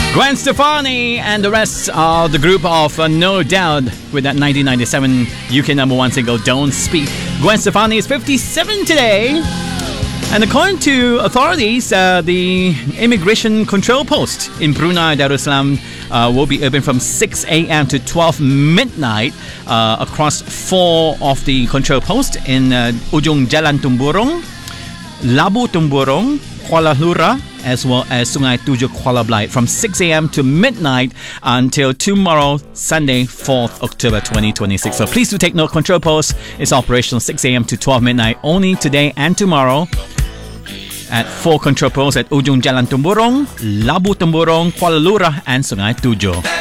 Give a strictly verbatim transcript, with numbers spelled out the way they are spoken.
Gwen Stefani and the rest of the group of uh, No Doubt with that nineteen ninety-seven U K number one single, Don't Speak. Gwen Stefani is fifty-seven today. And according to authorities, uh, the immigration control post in Brunei Darussalam uh, will be open from six a.m. to twelve midnight uh, across four of the control posts in uh, Ujung Jalan Tumburong, Labu Tumburong, Kuala Lura, as well as Sungai Tujuh Kuala Belait from six a.m. to midnight until tomorrow, Sunday, fourth October twenty twenty-six. So please do take note. Control post is operational six a.m. to twelve midnight only today and tomorrow at four control posts at Ujung Jalan Tumburong, Labu Tumburong, Kuala Lura and Sungai Tujuh.